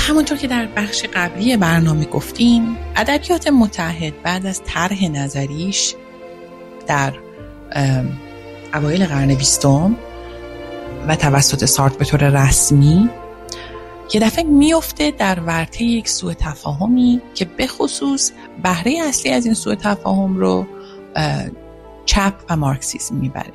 همونطور که در بخش قبلی برنامه گفتیم، ادبیات متحد بعد از طرح نظریش در اوایل قرن 20 و توسط سارتر به طور رسمی یه دفعه میفته در ورطه یک سوء تفاهمی که به خصوص بهره اصلی از این سوء تفاهم رو چپ و مارکسیسم میبره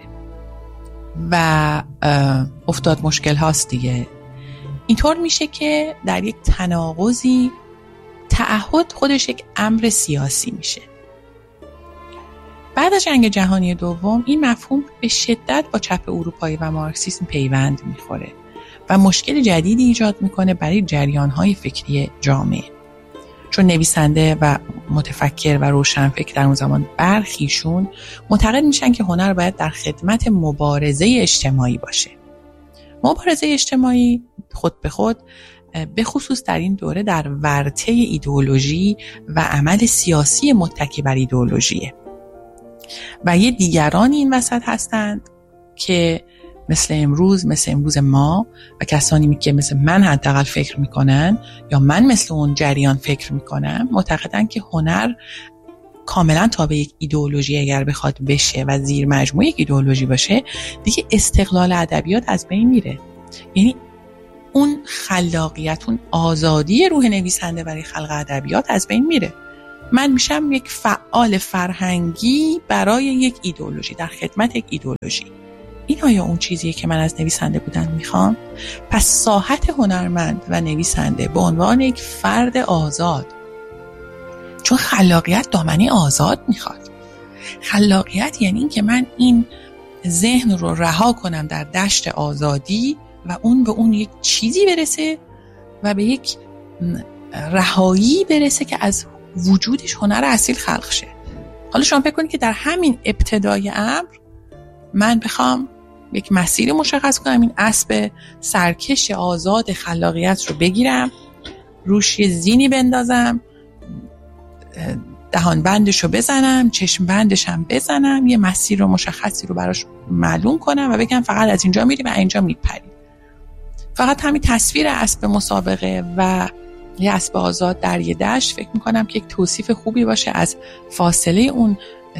و افتاد مشکل هاست دیگه. اینطور میشه که در یک تناقضی تعهد خودش یک امر سیاسی میشه. بعد از جنگ جهانی دوم این مفهوم به شدت با چپ اروپایی و مارکسیسم پیوند میخوره و مشکل جدیدی ایجاد میکنه برای جریانهای فکری جامعه، چون نویسنده و متفکر و روشنفکر در اون زمان برخیشون معتقد میشن که هنر باید در خدمت مبارزه اجتماعی باشه. مبارزه اجتماعی خود به خود به خصوص در این دوره در ورطه ایدئولوژی و عمل سیاسی متکی بر ایدئولوژیه و یه دیگرانی این وسط هستند که مثل امروز ما و کسانی که مثل من حداقل فکر میکنن یا من مثل اون جریان فکر میکنم معتقدن که هنر کاملا تابع یک ایدئولوژی اگر بخواد بشه و زیر مجموعه یک ایدئولوژی باشه دیگه استقلال ادبیات از بین میره. یعنی اون خلاقیت، اون آزادی روح نویسنده برای خلق ادبیات از بین میره. من میشم یک فعال فرهنگی برای یک ایدئولوژی، در خدمت یک ایدئولوژی. این آیا اون چیزیه که من از نویسنده بودن میخوام؟ پس ساحت هنرمند و نویسنده به عنوان یک فرد آزاد، چون خلاقیت دامنه آزاد میخواد. خلاقیت یعنی این که من این ذهن رو رها کنم در دشت آزادی و اون به اون یک چیزی برسه و به یک رهایی برسه که از وجودش هنر اصیل خلق شه. حالا شما فکر کنید که در همین ابتدای امر من بخوام یک مسیر مشخص کنم، این اسب سرکش آزاد خلاقیت رو بگیرم، روش یه زینی بندازم، دهان بندش رو بزنم، چشم بندش هم بزنم، یه مسیر رو مشخصی رو براش معلوم کنم و بگم فقط از اینجا میری و اینجا میپری. فقط همین تصویر اسب مسابقه و یه اسب آزاد در یه دشت فکر میکنم که یک توصیف خوبی باشه از فاصله اون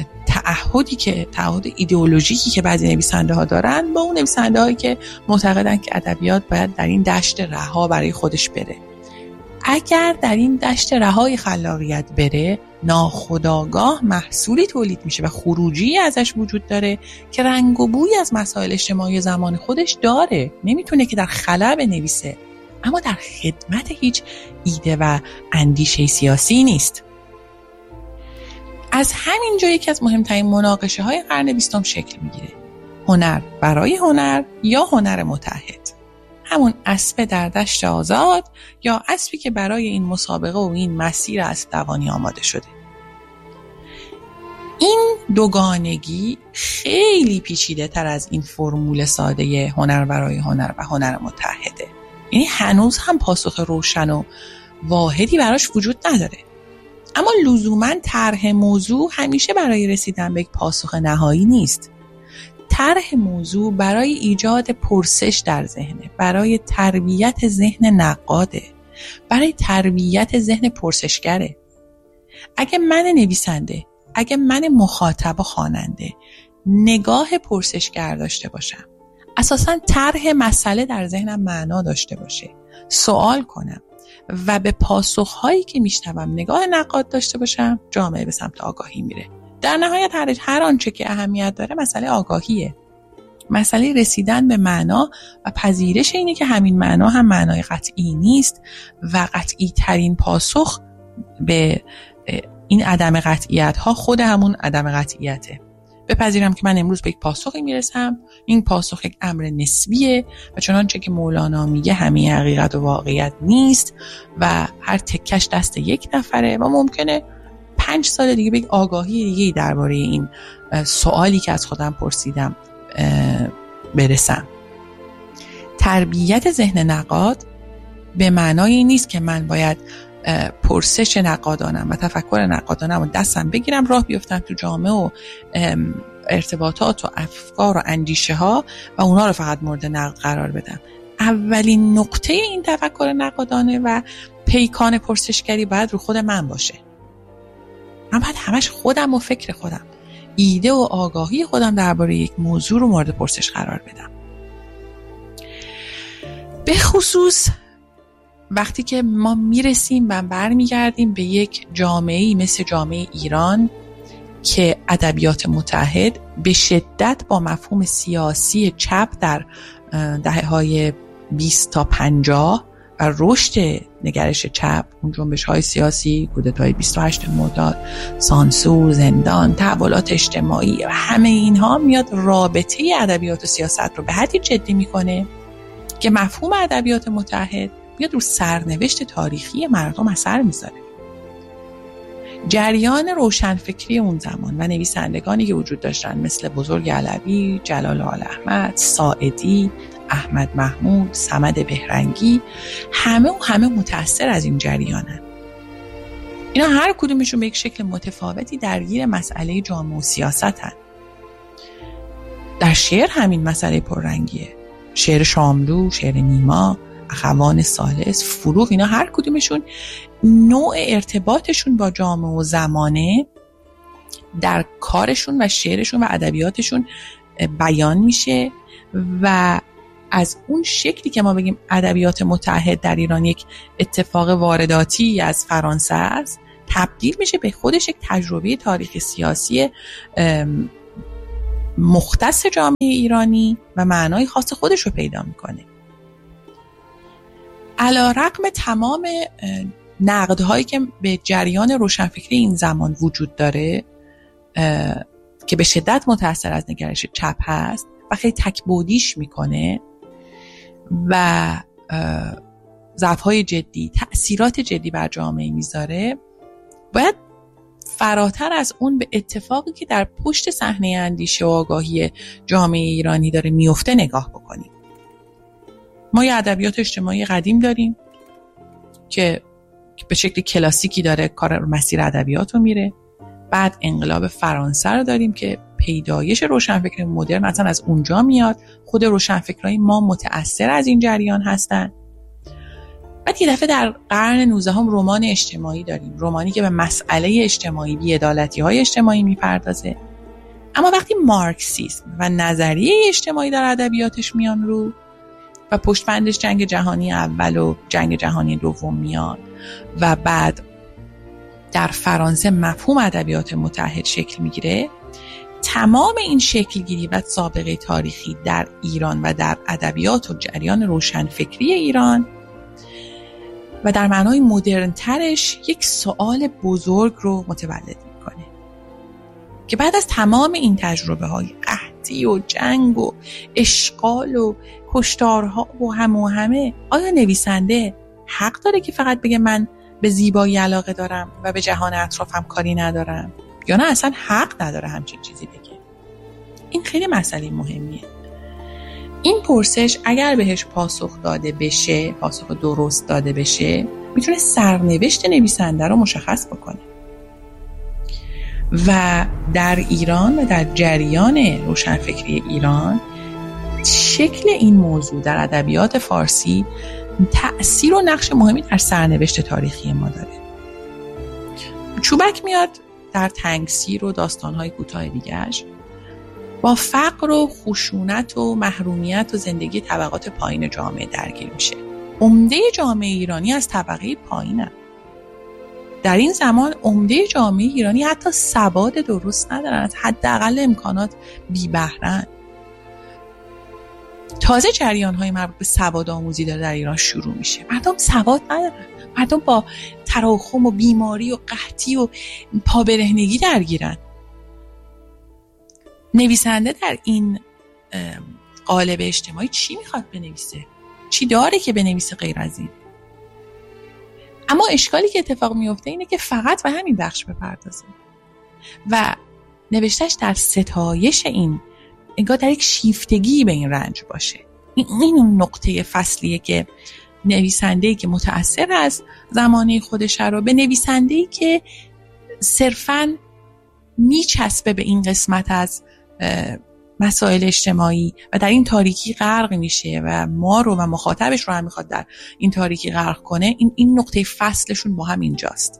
تعهد ایدئولوژیکی که بعضی نویسنده ها دارن با اون نویسنده هایی که معتقدن که ادبیات باید در این دشت رها برای خودش بره. اگر در این دشت رهای خلاقیت بره، ناخودآگاه محصولی تولید میشه و خروجی ازش وجود داره که رنگ و بوی از مسائل اجتماعی زمان خودش داره. نمیتونه که در خلا بنویسه، اما در خدمت هیچ ایده و اندیشه سیاسی نیست. از همین جا یکی از مهمترین مناقشه های قرن 20 شکل میگیره. هنر برای هنر یا هنر متحد، همون اسب در دشت آزاد یا اسبی که برای این مسابقه و این مسیر اسب دوانی آماده شده. این دوگانگی خیلی پیچیده تر از این فرمول ساده هنر برای هنر و هنر متحده. یعنی هنوز هم پاسخ روشن و واحدی براش وجود نداره. اما لزوماً طرح موضوع همیشه برای رسیدن به یک پاسخ نهایی نیست. طرح موضوع برای ایجاد پرسش در ذهنه، برای تربیت ذهن نقاده، برای تربیت ذهن پرسشگره. اگه من نویسنده، اگه من مخاطب و خواننده نگاه پرسشگر داشته باشم، اساساً طرح مسئله در ذهنم معنا داشته باشه، سوال کنم و به پاسخهایی که میشنوم نگاه نقاد داشته باشم، جامعه به سمت آگاهی میره. در نهایت هر آنچه که اهمیت داره مسئله آگاهیه، مسئله رسیدن به معنا و پذیرش اینه که همین معنا هم معنای قطعی نیست و قطعی ترین پاسخ به این عدم قطعیت ها خود همون عدم قطعیته. بپذیرم که من امروز به یک پاسخی میرسم، این پاسخ یک امر نسبیه و چنانچه که مولانا میگه همه حقیقت و واقعیت نیست و هر تکش دست یک نفره و ممکنه 5 سال دیگه به یک آگاهی دیگه درباره این سوالی که از خودم پرسیدم برسم. تربیت ذهن نقاد به معنای این نیست که من باید پرسش نقادانم و تفکر نقادانم و دستم بگیرم راه بیفتم تو جامعه و ارتباطات و افکار و اندیشه ها و اونا رو فقط مورد نقد قرار بدم. اولین نقطه این تفکر نقادانه و پیکان پرسشگری باید رو خود من باشه. من باید همش خودم و فکر خودم، ایده و آگاهی خودم درباره یک موضوع رو مورد پرسش قرار بدم. به خصوص وقتی که ما میرسیم و برمیگردیم به یک جامعه‌ای مثل جامعه ایران که ادبیات متحد به شدت با مفهوم سیاسی چپ در دهه‌های 20 تا 50 و رشد نگرش چپ، اون جنبش‌های سیاسی، کودتای 28 مرداد، سانسور، زندان، تحولات اجتماعی و همه اینها میاد رابطه ادبیات و سیاست رو به حدی جدی میکنه که مفهوم ادبیات متحد میاد رو سرنوشت تاریخی مردم اثر میذاره. جریان روشنفکری اون زمان و نویسندگانی که وجود داشتن مثل بزرگ علوی، جلال آل‌احمد، ساعدی، احمد محمود، صمد بهرنگی، همه متأثر از این جریانن. اینا هر کدومشون به یک شکل متفاوتی درگیر مسئله جامعه و سیاستن. در شعر همین مسئله پررنگیه. شعر شاملو، شعر نیما، اخوان ثالث، فروغ، اینا هر کدومشون نوع ارتباطشون با جامعه و زمانه در کارشون و شعرشون و ادبیاتشون بیان میشه و از اون شکلی که ما بگیم ادبیات متحد در ایران یک اتفاق وارداتی از فرانسه است، تبدیل میشه به خودش یک تجربه تاریخ سیاسی مختص جامعه ایرانی و معنای خاص خودش رو پیدا میکنه. علی‌رغم تمام نقدهایی که به جریان روشنفکری این زمان وجود داره که به شدت متأثر از نگرش چپ هست و خیلی تک‌بعدیش میکنه و ضعف‌های جدی، تأثیرات جدی بر جامعه میذاره، باید فراتر از اون به اتفاقی که در پشت صحنه اندیشه و آگاهی جامعه ایرانی داره میفته نگاه بکنیم. ما یه ادبیات اجتماعی قدیم داریم که به شکل کلاسیکی داره کار مسیر ادبیات رو میره. بعد انقلاب فرانسه رو داریم که پیدایش روشنفکری مدرن اصلا از اونجا میاد. خود روشنفکرای ما متأثر از این جریان هستن. بعد یه دفعه در قرن 19 هم رمان اجتماعی داریم، رمانی که به مسئله اجتماعی، بی‌عدالتی‌های اجتماعی میپردازه. اما وقتی مارکسیسم و نظریه اجتماعی در ادبیاتش میان رو و پشتبندش جنگ جهانی اول و جنگ جهانی دوم میاد و بعد در فرانسه مفهوم ادبیات متحد شکل میگیره، تمام این شکلگیری و سابقه تاریخی در ایران و در ادبیات و جریان روشنفکری ایران و در معنای مدرن ترش یک سوال بزرگ رو متولد میکنه که بعد از تمام این تجربه های قحطی و جنگ و اشغال و کشتارها و همه آیا نویسنده حق داره که فقط بگه من به زیبایی علاقه دارم و به جهان اطرافم کاری ندارم، یا نه اصلا حق نداره همچین چیزی بگه؟ این خیلی مسئله مهمیه. این پرسش اگر بهش پاسخ داده بشه، پاسخ درست داده بشه، میتونه سرنوشت نویسنده رو مشخص بکنه. و در ایران و در جریان روشنفکری ایران شکل این موضوع در ادبیات فارسی تأثیر و نقش مهمی در سرنوشت تاریخی ما داره. چوبک میاد در تنگسیر و داستان‌های کوتاه دیگرش با فقر و خشونت و محرومیت و زندگی طبقات پایین جامعه درگیر میشه. عمده جامعه ایرانی از طبقه پایینه. در این زمان عمده جامعه ایرانی حتی سواد درست ندارن، از حداقل امکانات بی بهره‌اند. تازه جریان‌های مربوط به سواد آموزی داره در ایران شروع میشه. مردم سواد ندارن. مردم با تراکم و بیماری و قحطی و پابرهنگی درگیرن. نویسنده در این قالب اجتماعی چی میخواد بنویسه؟ چی داره که بنویسه غیر از این؟ اما اشکالی که اتفاق میفته اینه که فقط به همین بخش بپردازه و نوشتهش در ستایش این، انگار در یک شیفتگی به این رنج باشه. این اون نقطه فصلیه که نویسنده‌ای که متأثر از زمانه خودش رو به نویسنده‌ای که صرفاً میچسبه به این قسمت از مسائل اجتماعی و در این تاریکی غرق میشه و ما رو و مخاطبش رو هم میخواد در این تاریکی غرق کنه، این نقطه فصلشون با هم اینجاست.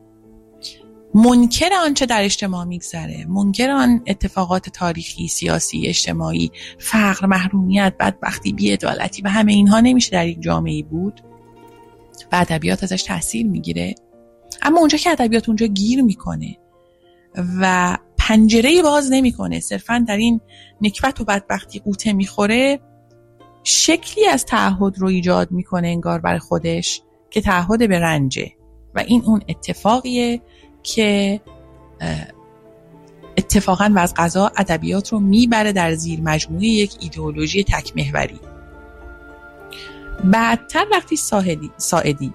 منکر آنچه در اجتماع میگذره، منکر آن اتفاقات تاریخی، سیاسی، اجتماعی، فقر، محرومیت، بدبختی، بی‌عدالتی و همه اینها نمیشه در یک جامعه بود و ادبیات ازش تاثیر میگیره. اما اونجا که ادبیات اونجا گیر میکنه و پنجره‌ای باز نمیکنه، صرفاً در این نکبت و بدبختی قوطه میخوره، شکلی از تعهد رو ایجاد میکنه انگار برای خودش که تعهد به رنجه و این اون اتفاقیه که اتفاقاً و از قضا ادبیات رو میبره در زیر مجموعه یک ایدئولوژی تک محوری. بعدتر وقتی ساعدی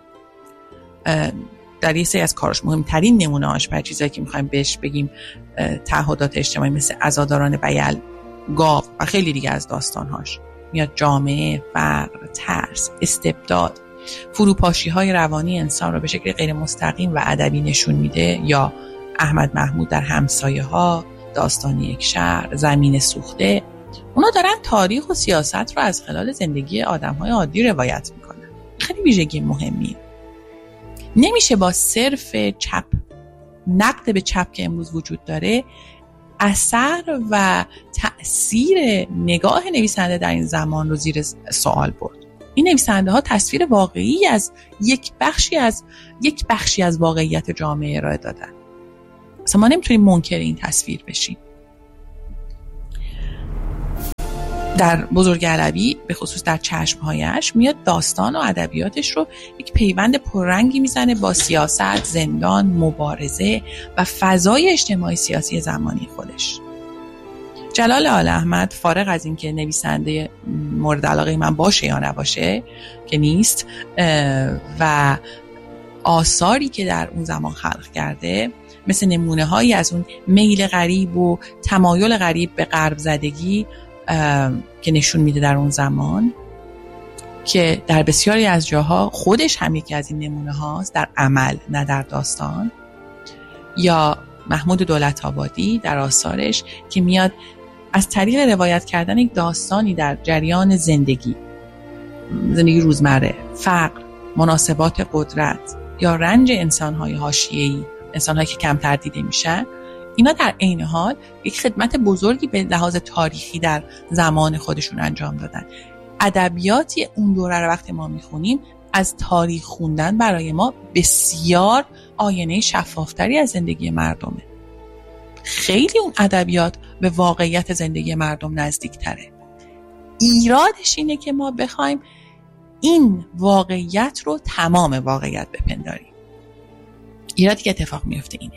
در یه سری از کاراش، مهمترین نمونه‌اش برای چیزایی که میخوایم بهش بگیم تعهدات اجتماعی مثل عزاداران بیل، گاو و خیلی دیگه از داستانهاش، میاد جامعه، فقر، ترس، استبداد، فروپاشی‌های روانی انسان رو به شکل غیر مستقیم و ادبی نشون میده. یا احمد محمود در همسایه‌ها، داستان یک شهر، زمین سوخته، اونا دارن تاریخ و سیاست رو از خلال زندگی آدم‌های عادی روایت میکنن. خیلی ویژگی مهمیه. نمیشه با صرف چپ، نقد به چپ که امروز وجود داره، اثر و تأثیر نگاه نویسنده در این زمان رو زیر سوال برد. این نویسنده ها تصویر واقعی از یک بخشی از واقعیت جامعه ارائه دادن. اصلا ما نمیتونیم منکر این تصویر بشیم. در بزرگ علوی به خصوص در چشمهایش میاد داستان و ادبیاتش رو یک پیوند پررنگی میزنه با سیاست، زندان، مبارزه و فضای اجتماعی سیاسی زمانی خودش. جلال آل احمد، فارغ از این که نویسنده مورد علاقه من باشه یا نباشه که نیست، و آثاری که در اون زمان خلق کرده مثل نمونه هایی از اون میل غریب و تمایل غریب به غرب زدگی که نشون میده در اون زمان، که در بسیاری از جاها خودش هم یکی از این نمونه هاست در عمل نه در داستان. یا محمود دولت‌آبادی در آثارش که میاد از طریق روایت کردن یک داستانی در جریان زندگی روزمره، فقر، مناسبات قدرت یا رنج انسان‌های حاشیه‌ای، انسان‌هایی که کمتر دیده میشن، اینا در عین حال یک خدمت بزرگی به لحاظ تاریخی در زمان خودشون انجام دادن. ادبیاتی اون دوره رو وقتی ما میخونیم، از تاریخ خوندن برای ما بسیار آینه شفافتری از زندگی مردمه. خیلی اون ادبیات به واقعیت زندگی مردم نزدیک تره. ایرادش اینه که ما بخوایم این واقعیت رو تمام واقعیت بپنداریم. ایرادی که اتفاق میفته اینه.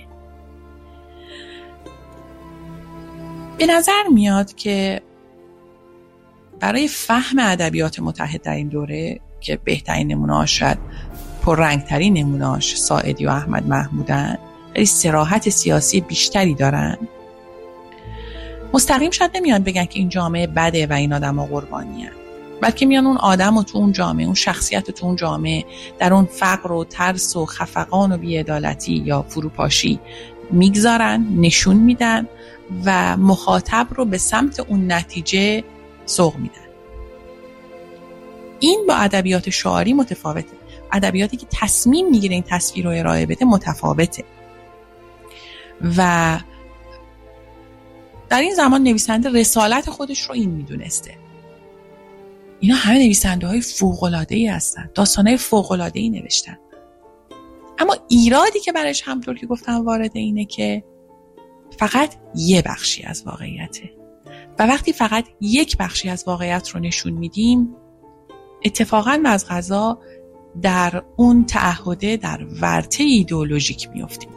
به نظر میاد که برای فهم ادبیات متحد در این دوره که بهترین نمونه‌اش، شاید پررنگترین نمونه‌اش ساعدی و احمد محمودن، خیلی صراحت سیاسی بیشتری دارن. مستقیم شاید نمیان بگن که این جامعه بده و این آدم‌ها قربانی‌ان، بلکه میان اون آدم و تو اون جامعه، اون شخصیت تو اون جامعه، در اون فقر و ترس و خفقان و بی‌عدالتی یا فروپاشی میگذارن، نشون میدن و مخاطب رو به سمت اون نتیجه سوق میدن. این با ادبیات شعاری متفاوته. ادبیاتی که تصمیم میگیره این تصویر رو ارائه بده متفاوته. و در این زمان نویسنده رسالت خودش رو این میدونسته. اینا همه نویسنده های فوق‌العاده‌ای هستن، داستانهای فوق‌العاده‌ای نوشتن. اما ایرادی که برش همطور که گفتم وارد اینه که فقط یه بخشی از واقعیته و وقتی فقط یک بخشی از واقعیت رو نشون میدیم، اتفاقاً و از قضا در اون تعهده در ورطه ایدئولوژیک میافتیم.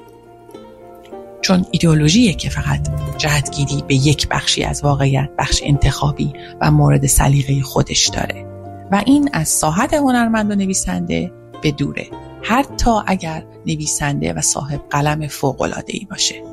چون ایدئولوژیه که فقط جهتگیری به یک بخشی از واقعیت، بخش انتخابی و مورد سلیقه خودش داره و این از ساحت هنرمند و نویسنده به دوره، حتی اگر نویسنده و صاحب قلم فوق‌العاده‌ای باشه.